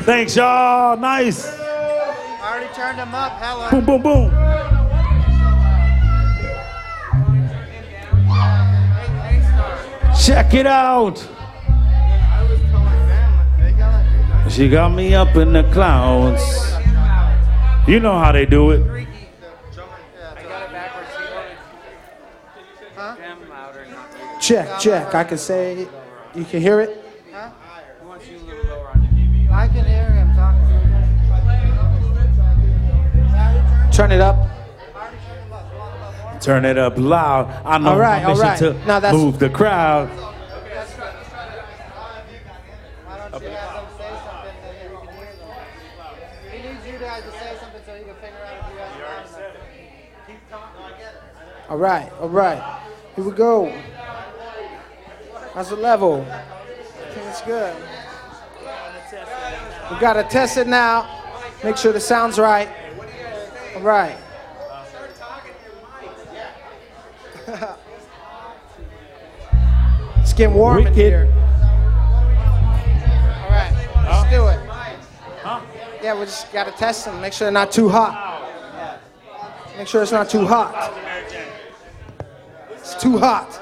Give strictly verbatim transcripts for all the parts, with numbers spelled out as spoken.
Thanks, y'all. Nice. I already turned them up. Hello. Boom, boom, boom. Check it out. She got me up in the clouds. You know how they do it. Check, check. I can say, you can hear it? Huh? I can hear him talking. Turn it up. Turn it up loud. I know all right, my mission all right. to now that's, move the crowd. Why don't you have them say something so that we can hear them? He needs you guys to say something so he can figure out if you guys are loud enough. Keep talking. I get it. all right, all right. Here we go. How's the level? I think it's good. We gotta test it now. Make sure the sound's right. All right. It's getting warm in Wicked. here. All right, let's do it. Huh? Yeah, we just gotta test them. Make sure they're not too hot. Make sure it's not too hot. It's too hot.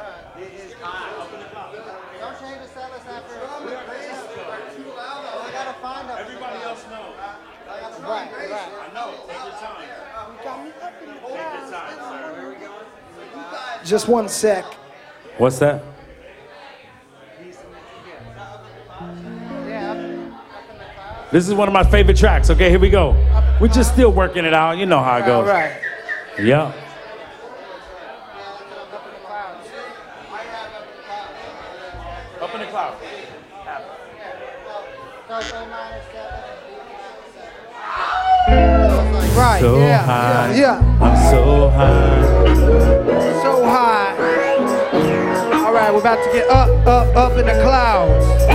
Don't change the set list after. I gotta find them. Everybody else knows. Right, right. I know. Take your time. Take your time, sir. Just one sec. What's that? This is one of my favorite tracks. Okay, here we go. We're just still working it out. You know how it goes. All right. Yeah. Up in the cloud. Right, So yeah, high. yeah, yeah. I'm so high. So high. All right, we're about to get up, up, up in the clouds.